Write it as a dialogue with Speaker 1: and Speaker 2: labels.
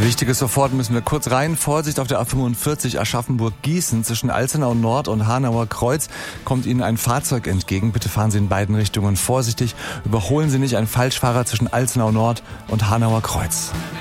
Speaker 1: Wichtiges sofort, müssen wir kurz rein. Vorsicht auf der A45 Aschaffenburg-Gießen. Zwischen Alzenau Nord und Hanauer Kreuz kommt Ihnen ein Fahrzeug entgegen. Bitte fahren Sie in beiden Richtungen vorsichtig. Überholen Sie nicht einen Falschfahrer zwischen Alzenau Nord und Hanauer Kreuz.